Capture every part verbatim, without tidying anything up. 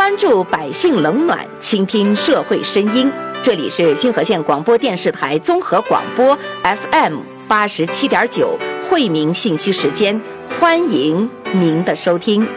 关注百姓冷暖，倾听社会声音。这里是星河县广播电视台综合广播 F M 八十七点九惠民信息时间，欢迎您的收听。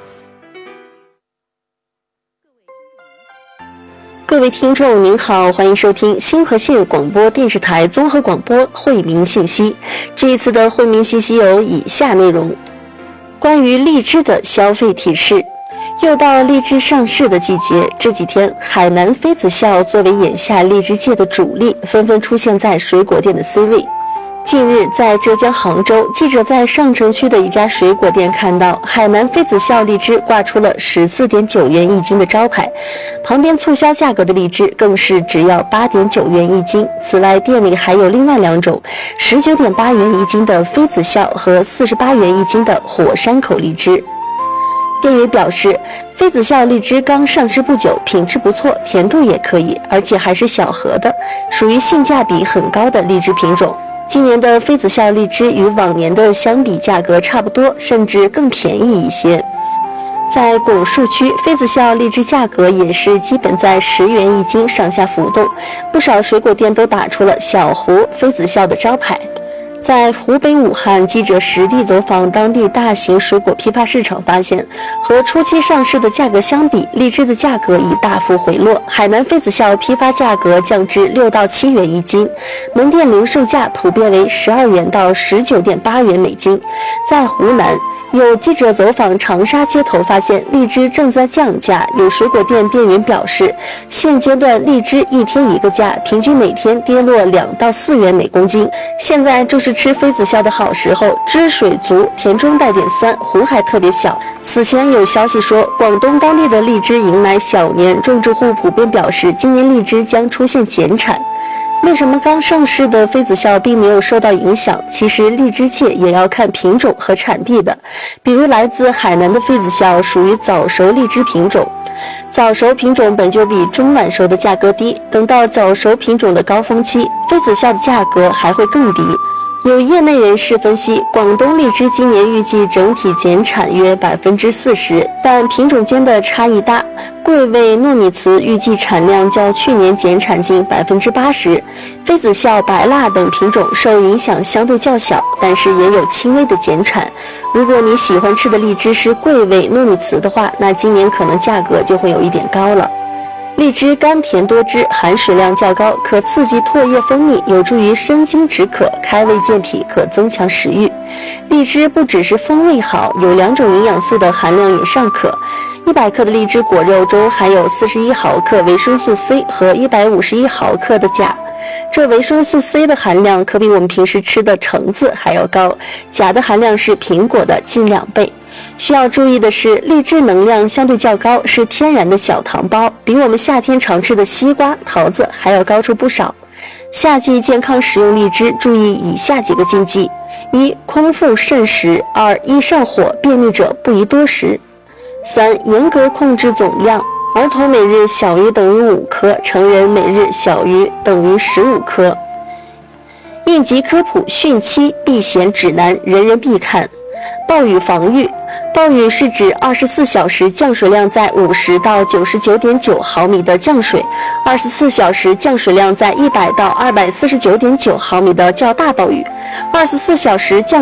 各位听众您好，欢迎收听星河县广播电视台综合广播惠民信息。这一次的惠民信息有以下内容：关于荔枝的消费提示。又到荔枝上市的季节，这几天海南妃子笑作为眼下荔枝界的主力，纷纷出现在水果店的 C 位。近日，在浙江杭州，记者在上城区的一家水果店看到海南妃子笑荔枝挂出了 十四点九元一斤的招牌，旁边促销价格的荔枝更是只要 八点九元一斤。此外，店里还有另外两种 十九点八元一斤的妃子笑和四十八元一斤的火山口荔枝。店员表示，妃子笑荔枝刚上市不久，品质不错，甜度也可以，而且还是小盒的，属于性价比很高的荔枝品种。今年的妃子笑荔枝与往年的相比价格差不多，甚至更便宜一些。在拱墅区，妃子笑荔枝价格也是基本在十元一斤上下浮动，不少水果店都打出了小湖妃子笑的招牌。在湖北武汉，记者实地走访当地大型水果批发市场，发现和初期上市的价格相比，荔枝的价格已大幅回落。海南妃子笑批发价格降至六到七元一斤，门店零售价普遍为十二元到十九点八元每斤。在湖南，有记者走访长沙街头，发现荔枝正在降价。有水果店店员表示，现阶段荔枝一天一个价，平均每天跌落两到四元每公斤。现在就是吃妃子笑的好时候，汁水足，甜中带点酸，核还特别小。此前有消息说，广东当地的荔枝迎来小年，种植户普遍表示，今年荔枝将出现减产。为什么刚上市的妃子笑并没有受到影响？其实荔枝界也要看品种和产地的，比如来自海南的妃子笑属于早熟荔枝品种，早熟品种本就比中晚熟的价格低，等到早熟品种的高峰期，妃子笑的价格还会更低。有业内人士分析，广东荔枝今年预计整体减产约 百分之四十， 但品种间的差异大。桂味糯米糍预计产量较去年减产近 百分之八十， 妃子笑、白蜡等品种受影响相对较小，但是也有轻微的减产。如果你喜欢吃的荔枝是桂味糯米糍的话，那今年可能价格就会有一点高了。荔枝甘甜多汁，含水量较高，可刺激唾液分泌，有助于生津止渴、开胃健脾，可增强食欲。荔枝不只是风味好，有两种营养素的含量也尚可。一百克的荔枝果肉中含有四十一毫克维生素 C 和一百五十一毫克的钾，这维生素 C 的含量可比我们平时吃的橙子还要高，钾的含量是苹果的近两倍。需要注意的是，荔枝能量相对较高，是天然的小糖包，比我们夏天常吃的西瓜、桃子还要高出不少。夏季健康食用荔枝，注意以下几个禁忌：一、空腹慎食；二、易上火、便秘者不宜多食；三、严格控制总量，儿童每日小于等于五颗，成人每日小于等于十五颗。应急科普汛期避险指南，人人必看。暴雨防御，暴雨是指二十四小时降水量在五十到九十九点九毫米的降水，二十四小时降水量在一百到二百四十九点九毫米的较大暴雨，二十四小时降